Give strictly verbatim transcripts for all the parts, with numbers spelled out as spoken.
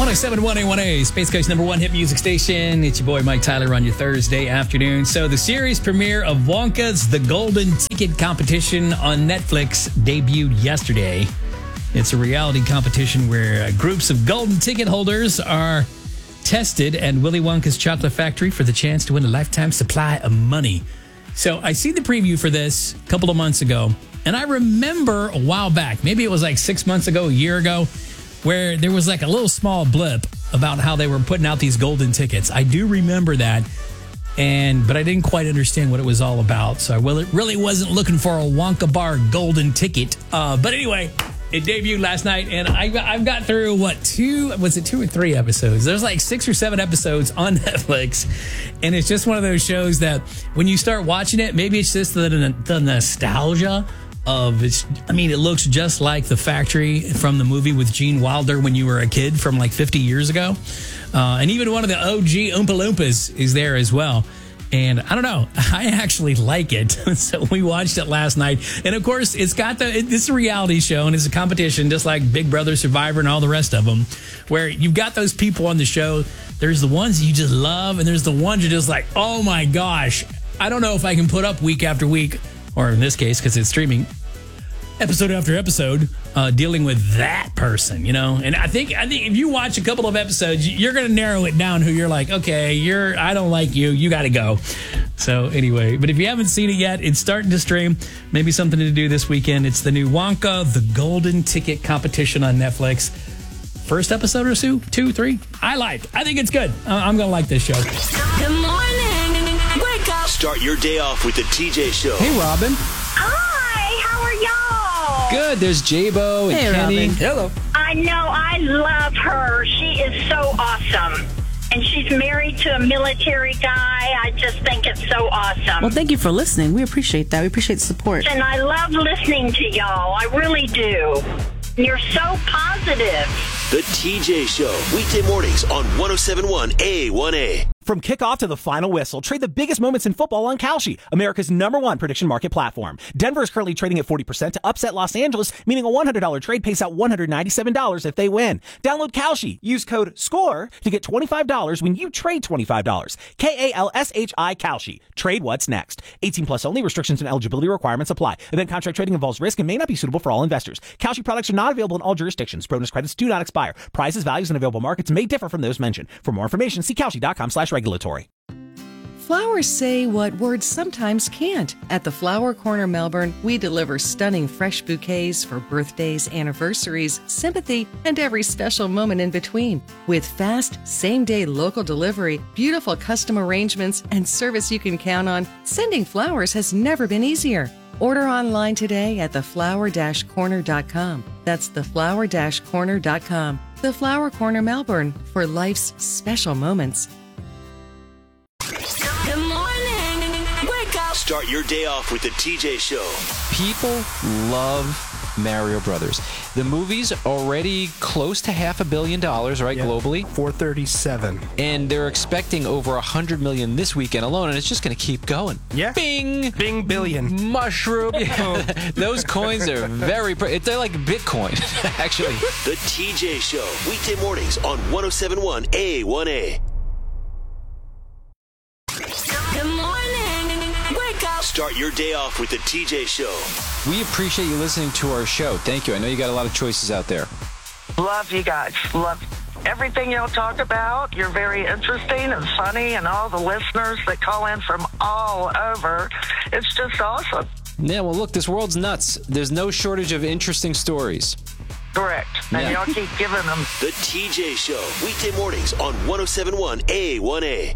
one oh seven point one A one A, Space Coast number one hit music station. It's your boy Mike Tyler on your Thursday afternoon. So the series premiere of Wonka's The Golden Ticket competition on Netflix debuted yesterday. It's a reality competition where groups of golden ticket holders are tested at Willy Wonka's chocolate factory for the chance to win a lifetime supply of money. So I see the preview for this a couple of months ago, and I remember a while back, maybe it was like six months ago, a year ago, where there was like a little small blip about how they were putting out these golden tickets. I do remember that, and but I didn't quite understand what it was all about. So I really wasn't looking for a Wonka Bar golden ticket. Uh, but anyway, it debuted last night, and I, I've got through, what, two, was it two or three episodes? There's like six or seven episodes on Netflix, and it's just one of those shows that when you start watching it, maybe it's just the, the nostalgia of it's. I mean, it looks just like The Factory from the movie with Gene Wilder when you were a kid from like fifty years ago. Uh, and even one of the O G Oompa Loompas is there as well. And I don't know, I actually like it. So we watched it last night. And of course, it's got the, it's a reality show and it's a competition just like Big Brother, Survivor, and all the rest of them, where you've got those people on the show. There's the ones you just love, and there's the ones you're just like, oh my gosh, I don't know if I can put up week after week, or in this case, because it's streaming, episode after episode, uh, dealing with that person, you know? And I think I think if you watch a couple of episodes, you're going to narrow it down who you're like, okay, you're I don't like you, you got to go. So anyway, but if you haven't seen it yet, it's starting to stream. Maybe something to do this weekend. It's the new Wonka, The Golden Ticket competition on Netflix. First episode or two, two, three. I like. I think it's good. I'm going to like this show. Good morning. Wake up. Start your day off with the T J Show. Hey, Robin. Hi, how are y'all? Good. There's J-Bo and Hey, Kenny. Robin. Hello. I know, I love her. She is so awesome. And she's married to a military guy. I just think it's so awesome. Well, thank you for listening. We appreciate that. We appreciate the support. And I love listening to y'all. I really do. You're so positive. The T J Show, weekday mornings on one oh seven point one A one A. From kickoff to the final whistle, trade the biggest moments in football on Kalshi, America's number one prediction market platform. Denver is currently trading at forty percent to upset Los Angeles, meaning a one hundred dollars trade pays out one hundred ninety-seven dollars if they win. Download Kalshi. Use code SCORE to get twenty-five dollars when you trade twenty-five dollars. K A L S H I Kalshi. Trade what's next. eighteen plus only. Restrictions and eligibility requirements apply. Event contract trading involves risk and may not be suitable for all investors. Kalshi products are not available in all jurisdictions. Bonus credits do not expire. Prices, values, and available markets may differ from those mentioned. For more information, see Kalshi.com slash regulatory. Flowers say what words sometimes can't. At the Flower Corner Melbourne, we deliver stunning fresh bouquets for birthdays, anniversaries, sympathy, and every special moment in between. With fast, same-day local delivery, beautiful custom arrangements, and service you can count on, sending flowers has never been easier. Order online today at the flower dash corner dot com. That's the flower dash corner dot com. The Flower Corner Melbourne, for life's special moments. Good morning. Wake up. Start your day off with the T J Show. People love Mario Brothers. The movie's already close to half a billion dollars, right, Yep. globally? four thirty-seven. And they're expecting over one hundred million this weekend alone, and it's just going to keep going. Yeah. Bing! Bing billion. Mushroom. Those coins are very... Pre- they're like Bitcoin, actually. The T J Show, weekday mornings on one oh seven point one A one A. Good morning. Wake up. Start your day off with the T J Show. We appreciate you listening to our show. Thank you. I know you got a lot of choices out there. Love you guys. Love everything y'all talk about. You're very interesting and funny, and all the listeners that call in from all over. It's just awesome. Yeah, well, look, this world's nuts. There's no shortage of interesting stories. Correct. And Yeah. y'all keep giving them. The T J Show, weekday mornings on one oh seven point one A one A.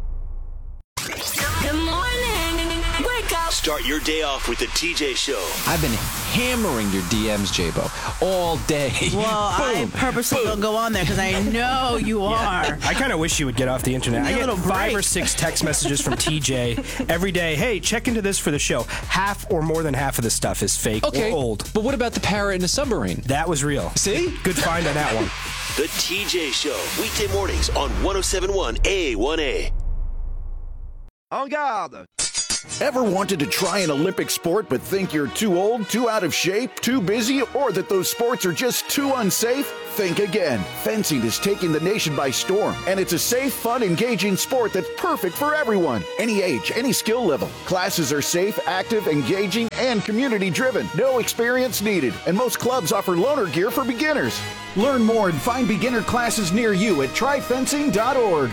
Good morning. Wake up. Start your day off with the T J Show. I've been hammering your D Ms, J-Bo, all day. Well, I Boom, purposely boom. don't go on there because I know you are. I kind of wish you would get off the internet. Give me I a get little five break. or six text messages from T J every day. Hey, check into this for the show. Half or more than half of the stuff is fake Okay, or old. but what about the parrot in the submarine? That was real. See? Good find on that one. The T J Show, weekday mornings on one oh seven point one A one A. En garde! Ever wanted to try an Olympic sport but think you're too old, too out of shape, too busy, or that those sports are just too unsafe? Think again. Fencing is taking the nation by storm, and it's a safe, fun, engaging sport that's perfect for everyone. Any age, any skill level. Classes are safe, active, engaging, and community-driven. No experience needed, and most clubs offer loaner gear for beginners. Learn more and find beginner classes near you at try fencing dot org.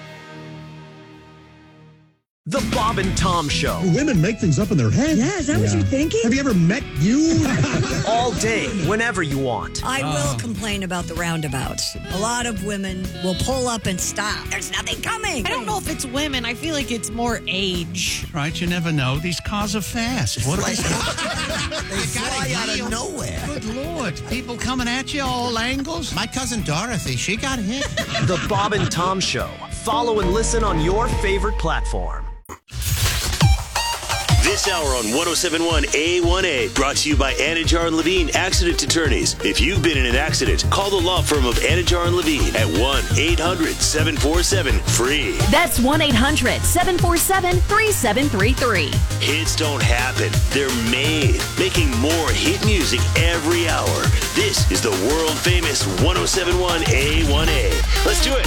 The Bob and Tom Show. Women make things up in their head. Yeah, is that what you're thinking? Have you ever met you? All day, whenever you want. I will complain about the roundabouts. A lot of women will pull up and stop. There's nothing coming. I don't know if it's women. I feel like it's more age. Right, you never know. These cars are fast. What Like- they fly out of nowhere. Good Lord. People coming at you all angles. My cousin Dorothy, she got hit. The Bob and Tom Show. Follow and listen on your favorite platform. This hour on ten seventy-one A one A, brought to you by Anajar and Levine Accident Attorneys. If you've been in an accident, call the law firm of Anajar and Levine at one eight hundred seven four seven free. That's one eight hundred seven four seven three seven three three. Hits don't happen, they're made. Making more hit music every hour. This is the world famous ten seventy-one A one A. Let's do it.